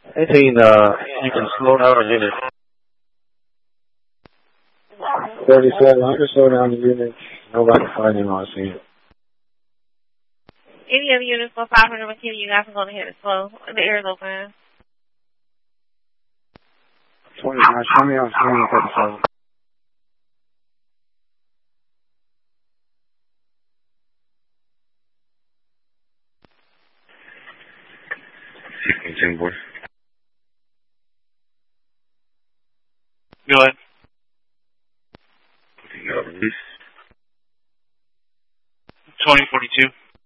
18, you can slow down the unit. 37, I can slow down the unit. Nobody fighting on scene. Any other units for 500 McKinney, you guys are going to hit it slow. The air is open. 29, show me on screen 37. Boy. Go ahead. Release. 2042.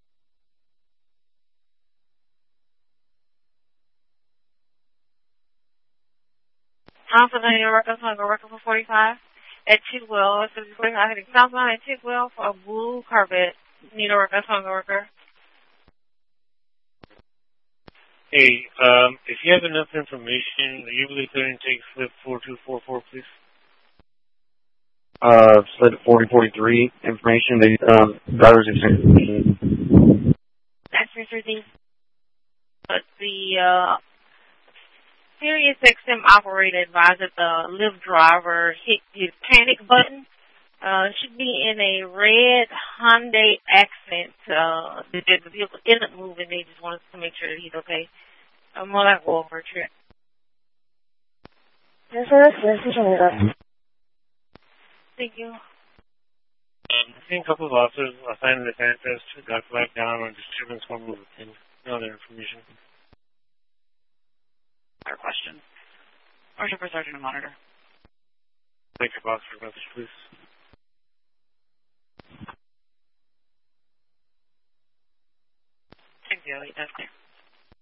Pennsylvania records, I'm going to record for 45 at Tidwell. It says 45 heading southbound at Tidwell for a blue Corvette. Need a record, I'm going to record. Hey, if you have enough information, are you really clear and take slip 4244, please? Slip 4043 information. The driver's information. That's Mr. D. But the Sirius XM operator advised that the Lyft driver hit his panic button. Should be in a red Hyundai Accent. The vehicle isn't moving. They just wanted to make sure that he's okay. More like over a trip. Thank you. I've seen a couple of officers assigned the address to got flagged down on disturbance one move and no other information. Our question. Marshal for Sergeant and Monitor. Take your box for message, please. Thank you. That's clear.